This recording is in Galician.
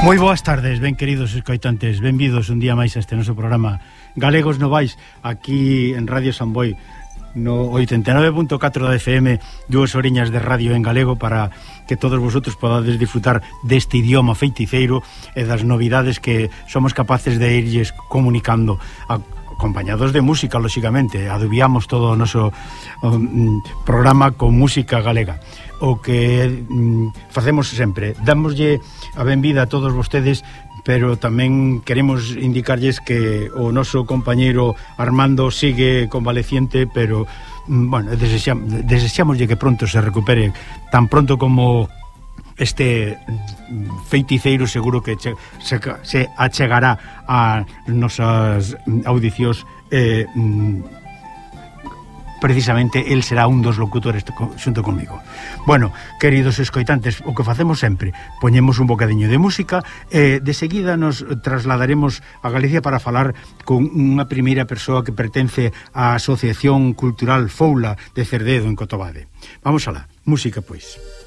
Moi boas tardes, ben queridos escoitantes, benvidos un día máis a este noso programa Galegos Novais, aquí en Radio Samboy, no 89.4 da FM, dúas oriñas de radio en galego para que todos vosotros podades disfrutar deste idioma feiticeiro e das novidades que somos capaces de irlles comunicando, acompañados de música, lóxicamente. Adubiamos todo o noso programa con música galega. O que facemos sempre, damoslle a benvida a todos vostedes, pero tamén queremos indicarlles que o noso compañeiro Armando sigue convaleciente, pero bueno, desexámoslle que pronto se recupere, tan pronto como este feiticeiro seguro que se achegará a nosas audicións. Precisamente el será un dos locutores xunto comigo. Bueno, queridos escoitantes, o que facemos sempre, poñemos un bocadiño de música e de seguida nos trasladaremos a Galicia para falar con unha primeira persoa que pertence á Asociación Cultural Foula de Cerdedo en Cotobade. Vamos alá, música pois.